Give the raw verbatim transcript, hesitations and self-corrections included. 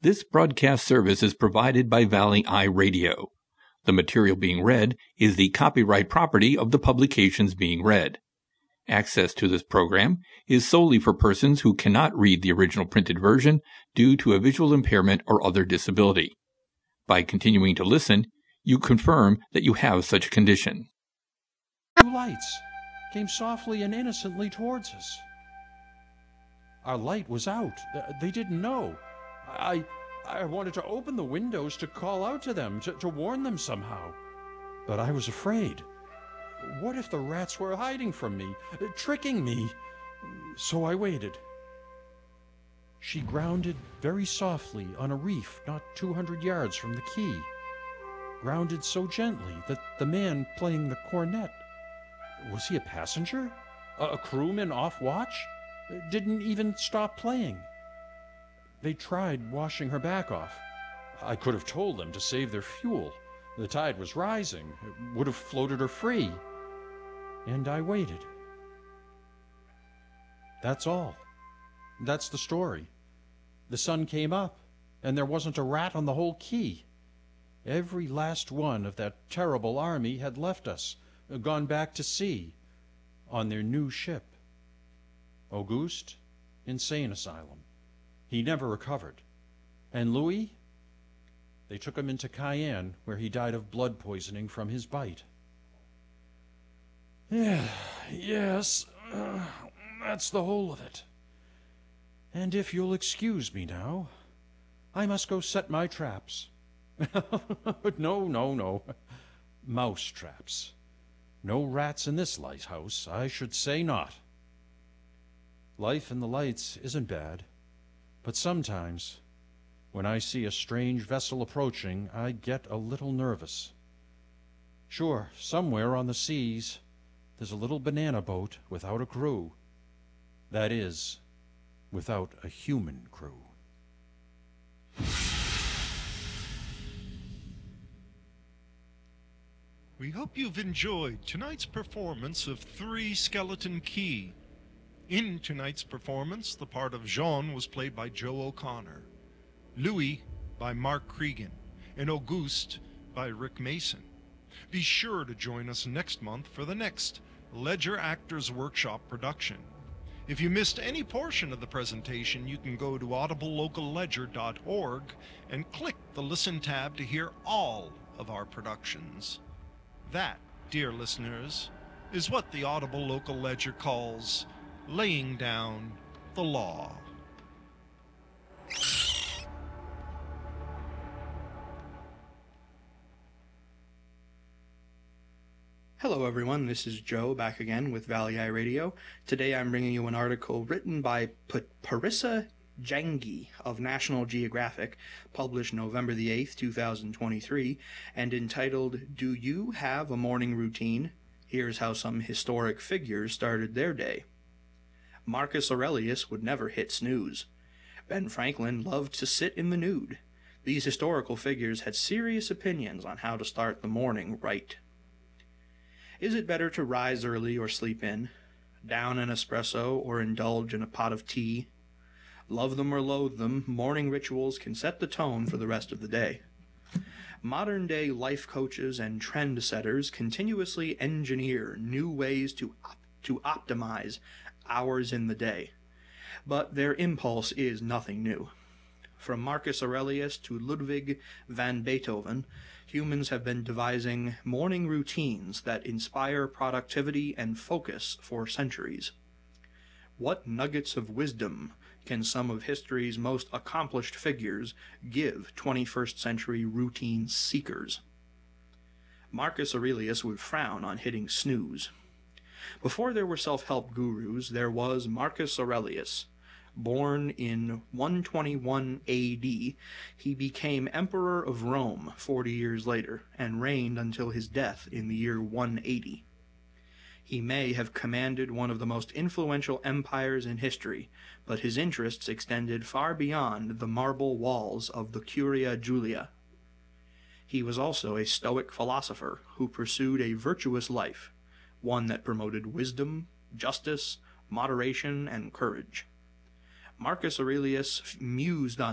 This broadcast service is provided by Valley Eye Radio. The material being read is the copyright property of the publications being read. Access to this program is solely for persons who cannot read the original printed version due to a visual impairment or other disability. By continuing to listen, you confirm that you have such a condition. Two lights came softly and innocently towards us. Our light was out. They didn't know. I I wanted to open the windows to call out to them, to, to warn them somehow. But I was afraid. What if the rats were hiding from me, tricking me? So I waited. She grounded very softly on a reef not two hundred yards from the quay. Grounded so gently that the man playing the cornet, was he a passenger? A, a crewman off watch? Didn't even stop playing. They tried washing her back off. I could have told them to save their fuel. The tide was rising. It would have floated her free. And I waited. That's all. That's the story. The sun came up, and there wasn't a rat on the whole quay. Every last one of that terrible army had left us, gone back to sea, on their new ship. Auguste, insane asylum. He never recovered. And Louis? They took him into Cayenne, where he died of blood poisoning from his bite. Yeah, yes, uh, that's the whole of it. And if you'll excuse me now, I must go set my traps. no, no, no. Mouse traps. No rats in this lighthouse, I should say not. Life in the lights isn't bad, but sometimes, when I see a strange vessel approaching, I get a little nervous. Sure, somewhere on the seas, there's a little banana boat without a crew. That is, without a human crew. We hope you've enjoyed tonight's performance of Three Skeleton Key. In tonight's performance, the part of Jean was played by Joe O'Connor, Louis by Mark Cregan, and Auguste by Rick Mason. Be sure to join us next month for the next Ledger Actors Workshop production. If you missed any portion of the presentation, you can go to audible local ledger dot org and click the Listen tab to hear all of our productions. That, dear listeners, is what the Audible Local Ledger calls laying down the law. Hello everyone, this is Joe back again with Valley Eye Radio. Today I'm bringing you an article written by P- Parissa Jangi of National Geographic, published November the eighth, two thousand twenty-three, and entitled, Do You Have a Morning Routine? Here's How Some Historic Figures Started Their Day. Marcus Aurelius would never hit snooze. Ben Franklin loved to sit in the nude. These historical figures had serious opinions on how to start the morning right. Is it better to rise early or sleep in? Down an espresso or indulge in a pot of tea? Love them or loathe them, morning rituals can set the tone for the rest of the day. Modern-day life coaches and trendsetters continuously engineer new ways to op- to optimize hours in the day, but their impulse is nothing new. From Marcus Aurelius to Ludwig van Beethoven, humans have been devising morning routines that inspire productivity and focus for centuries. What nuggets of wisdom can some of history's most accomplished figures give twenty-first century routine seekers? Marcus Aurelius would frown on hitting snooze. Before there were self-help gurus, there was Marcus Aurelius. Born in one twenty-one A D, he became emperor of Rome forty years later, and reigned until his death in the year one eighty. He may have commanded one of the most influential empires in history, but his interests extended far beyond the marble walls of the Curia Julia. He was also a Stoic philosopher who pursued a virtuous life, one that promoted wisdom, justice, moderation, and courage. Marcus Aurelius mused on